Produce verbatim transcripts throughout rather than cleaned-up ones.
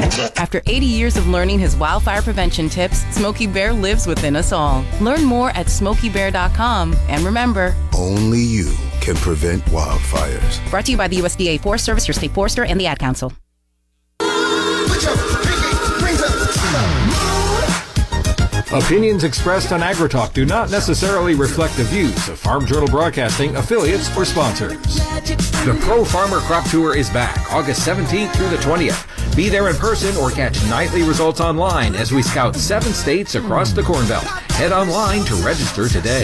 After eighty years of learning his wildfire prevention tips, Smokey Bear lives within us all. Learn more at smokey bear dot com. And remember, only you can prevent wildfires. Brought to you by the U S D A Forest Service, your state forester, and the Ad Council. Opinions expressed on AgriTalk do not necessarily reflect the views of Farm Journal Broadcasting, affiliates, or sponsors. The Pro Farmer Crop Tour is back August seventeenth through the twentieth. Be there in person or catch nightly results online as we scout seven states across the Corn Belt. Head online to register today.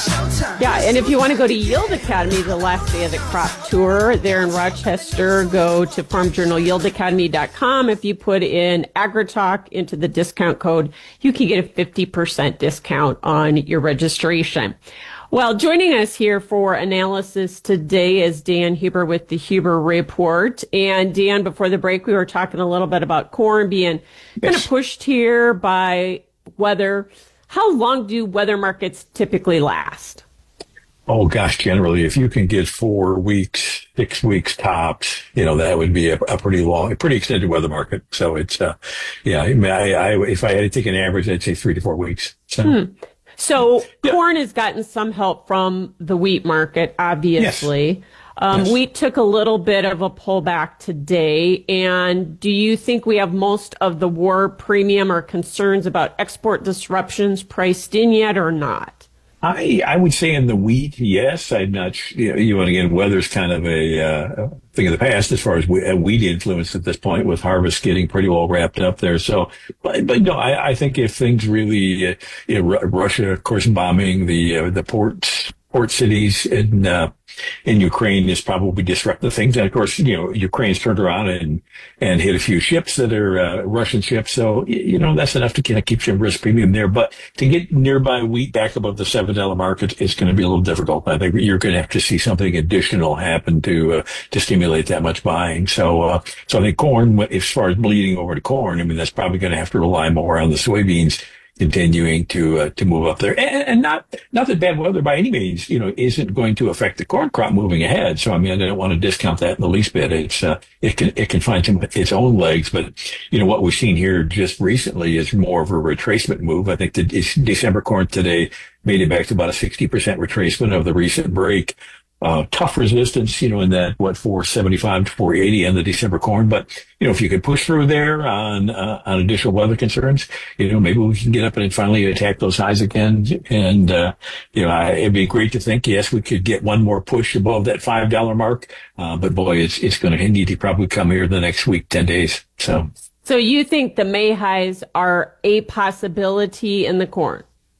Yeah, and if you want to go to Yield Academy the last day of the crop tour there in Rochester, go to farm journal yield academy dot com. If you put in AgriTalk into the discount code, you can get a fifty percent discount on your registration. Well, joining us here for analysis today is Dan Huber with the Huber Report. And Dan, before the break, we were talking a little bit about corn being kind of pushed here by weather. How long do weather markets typically last? Oh, gosh, generally, if you can get four weeks, six weeks tops, you know, that would be a, a pretty long, a pretty extended weather market. So it's, uh, yeah, I, I, if I had to take an average, I'd say three to four weeks. So. Hmm. So yeah. Corn has gotten some help from the wheat market, obviously. Yes. Um, yes. Wheat took a little bit of a pullback today. And do you think we have most of the war premium or concerns about export disruptions priced in yet or not? I, I would say in the wheat, yes. I'm not, you know, you know, again, weather's kind of a uh, thing of the past as far as wheat influence at this point, with harvest getting pretty well wrapped up there. So, but, but no, I, I think if things really, uh, you know, Russia, of course, bombing the uh, the ports, port cities in uh, in Ukraine is probably disrupting things. And of course, you know, Ukraine's turned around and and hit a few ships that are uh, Russian ships. So, you know, that's enough to kind of keep some risk premium there. But to get nearby wheat back above the seven dollar market is going to be a little difficult. I think you're going to have to see something additional happen to uh, to stimulate that much buying. So, uh, so I think corn, as far as bleeding over to corn, I mean, that's probably going to have to rely more on the soybeans continuing to uh, to move up there, and, and not not that bad weather by any means, you know, isn't going to affect the corn crop moving ahead. So I mean, I don't want to discount that in the least bit. It's uh, it can it can find some its own legs, but you know what we've seen here just recently is more of a retracement move. I think the December corn today made it back to about a sixty percent retracement of the recent break. Uh, tough resistance, you know, in that, what, four seventy-five to four eighty in the December corn. But, you know, if you could push through there on, uh, on additional weather concerns, you know, maybe we can get up and finally attack those highs again. And, uh, you know, I, it'd be great to think, yes, we could get one more push above that five dollar mark. Uh, but boy, it's, it's going to need to probably come here the next week, ten days. So. So you think the May highs are a possibility in the corn?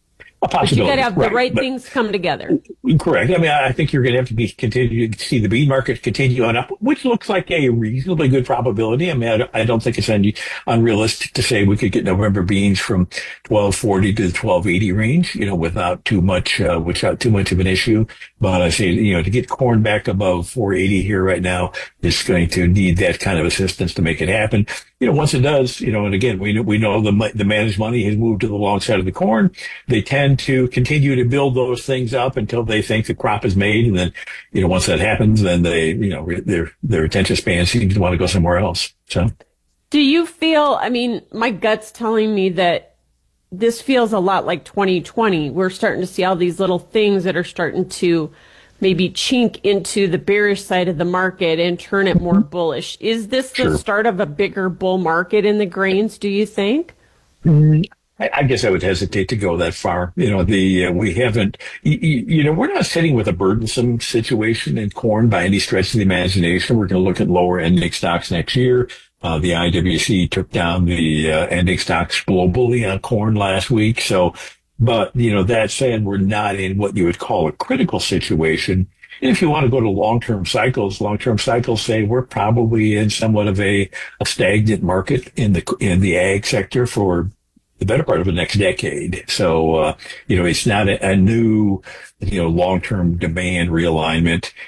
A possibility. But you got to have right, the right but, things come together. Correct. I mean, I think you're going to have to be continue to see the bean market continue on up, which looks like a reasonably good probability. I mean, I don't, I don't think it's un, unrealistic to say we could get November beans from twelve forty to the twelve eighty range, you know, without too much, uh, without too much of an issue. But I say, you know, to get corn back above four eighty here right now is going to need that kind of assistance to make it happen. You know, once it does, you know, and again, we know, we know the, the managed money has moved to the long side of the corn. They tend to continue to build those things up until they think the crop is made. And then, you know, once that happens, then they, you know, their, their attention span seems to want to go somewhere else. So. Do you feel, I mean, my gut's telling me that this feels a lot like twenty twenty. We're starting to see all these little things that are starting to maybe chink into the bearish side of the market and turn it more bullish. Is this the sure. start of a bigger bull market in the grains, do you think? Mm, I, I guess I would hesitate to go that far. You know, the uh, we haven't, you, you know, we're not sitting with a burdensome situation in corn by any stretch of the imagination. We're going to look at lower ending stocks next year. Uh, the I W C took down the uh, ending stocks globally on corn last week. So, but, you know, that said, we're not in what you would call a critical situation. And if you want to go to long-term cycles, long-term cycles say we're probably in somewhat of a, a stagnant market in the, in the ag sector for the better part of the next decade. So, uh, you know, it's not a, a new, you know, long-term demand realignment.